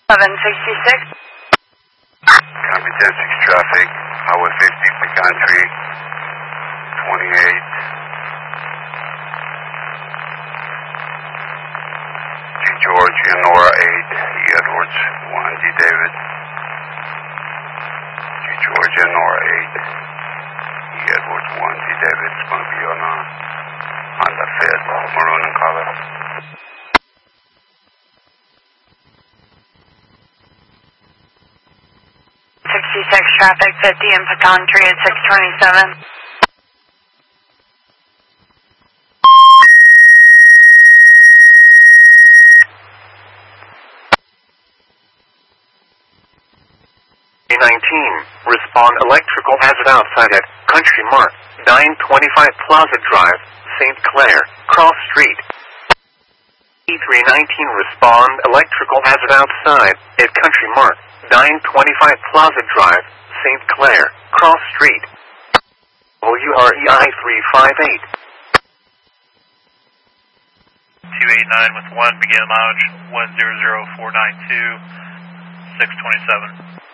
1166. Copy 10-6 traffic, Highway 50, Country, 28. G. George, Nora 8, E. Edwards, 1, D. David. G. George, Nora 8, E. Edwards, 1, D. David. It's going to be on the Fit, maroon in color. 66 traffic, 50 in Pecan Tree at 627. Respond electrical hazard outside at Country Mart, 925 Plaza Drive, St. Clair, Cross Street. E319 respond electrical hazard outside at Country Mart, 925 Plaza Drive, St. Clair, Cross Street. WREI 358. 289 with 1, begin lounge 100492, 627.